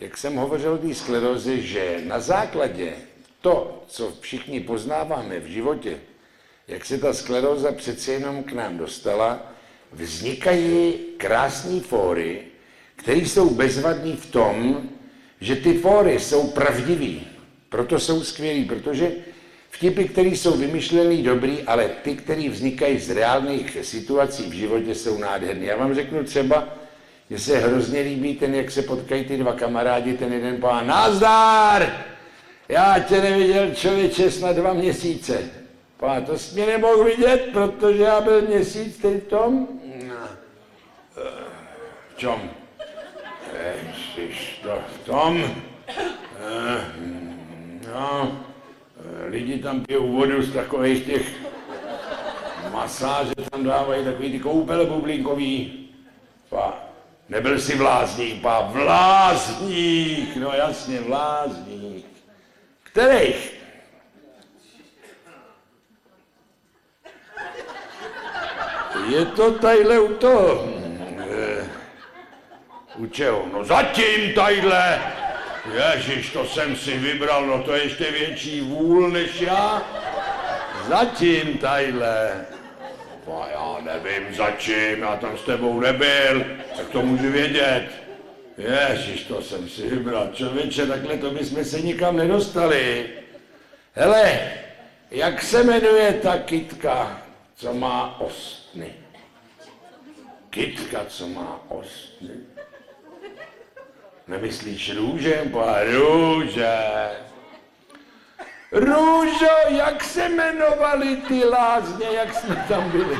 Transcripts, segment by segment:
jak jsem hovořil o té skleróze, že na základě to, co všichni poznáváme v životě, jak se ta skleróza přece jenom k nám dostala, vznikají krásné fóry, které jsou bezvadné v tom, že ty fóry jsou pravdivý, proto jsou skvělý, protože vtipy, které jsou vymyšlený, dobrý, ale ty, které vznikají z reálných situací v životě, jsou nádherný. Já vám řeknu třeba, že se hrozně líbí ten, jak se potkají ty dva kamarádi, ten jeden pán, nazdar! Já tě neviděl, člověče, snad 2 měsíce. Pán, to jsi mě nemohl vidět, protože já byl měsíc teď v tom. V čem? V tom. No, lidi tam pijou vodu z takových těch masáže, tam dávají takový ty koupele bublinkový. Pá, nebyl jsi vlázník, pá, vlázník, no jasně, vlázník. Kterých? Je to tadyhle u toho. U čeho? No zatím tadyhle. Ježiš, to jsem si vybral, no to je ještě větší vůl než já. Zatím tadyhle. No já nevím začím, já tam s tebou nebyl, tak to můžu vědět. Ježiš, to jsem si vybral, člověče, takhle to bychom se nikam nedostali. Hele, jak se jmenuje ta kytka, co má ostny? Kytka, co má ostny? Nemyslíš růže? Růže. Růžo, jak se jmenovaly ty lázně, jak jsme tam byli?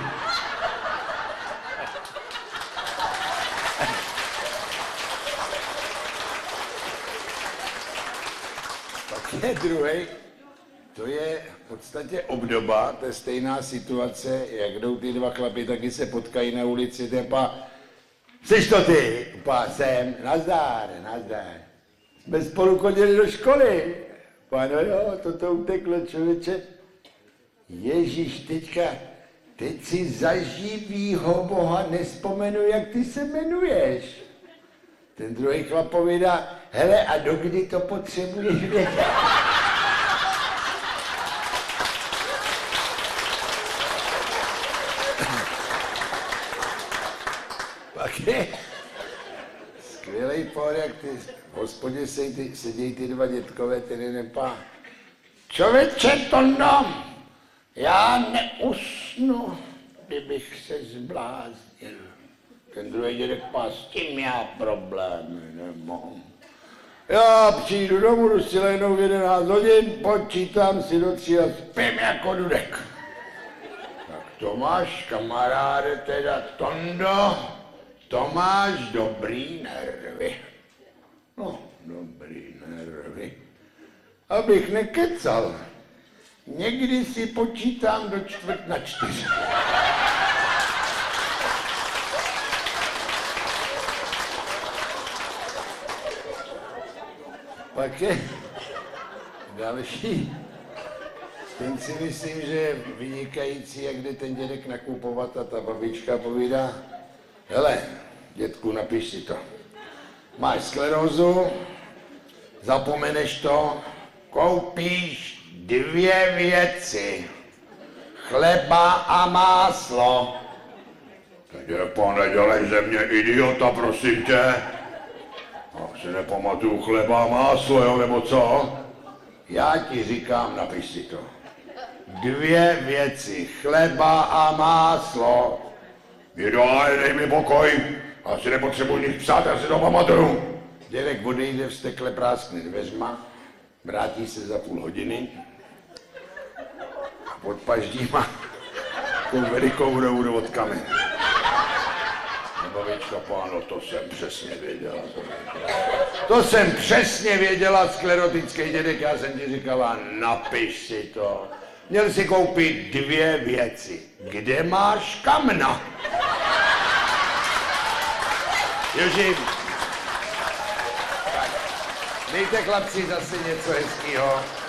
Pak je druhý, to je v podstatě obdoba, to je stejná situace, jak jdou ty dva chlapi, taky se potkají na ulici, tepa, jsi to ty? Pá, jsem, nazdar, nazdar. Jsme spolu chodili do školy. Pá, no jo, toto uteklo, člověče. Ježíš, teď si za živýho Boha nespomenu, jak ty se jmenuješ. Ten druhý chlap povídá, hele, a dokdy to potřebuješ vědět? Pak je skvělej por, jak ty v hospodě sedějí ty dva dětkové, ten jeden pán. Člověče, Tondo, já neusnu, kdybych se zbláznil. Ten druhý dědek pán, s tím já problémy nemám. Já přijdu domů, jdu si lehnout v 11 hodin, počítám si do 3 a spím jako dudek. Tak to máš, kamaráde, teda Tondo, to máš dobrý nervy. No, dobrý nervy. Abych nekecal, někdy si počítám do 3:45. Pak je další. Ten si myslím, že je vynikající, jak jde ten dědek nakupovat a ta babička povídá, hele, dětku, napiš si to. Máš sklerózu, zapomeneš to, koupíš 2 věci. Chleba a máslo. Teď nedělej ze mě idiota, prosím tě. Já si nepamatuju chleba a máslo, jo, nebo co? Já ti říkám, napiš si to. 2 věci, chleba a máslo. Jidoj, dej mi pokoj, já si nepotřebuji nic psát, já si to pamatuju. Dědek odejde, vztekle práskne dveřma, vrátí se za půl hodiny a pod paždíma takovou velikou roudu od kamen. Babička, páno, to jsem přesně věděla. To jsem přesně věděla, sklerotický dědek, já jsem ti říkala, napiš si to. Měl si koupit 2 věci. Kde máš kamna? Joži, dejte chlapci zase něco hezkýho.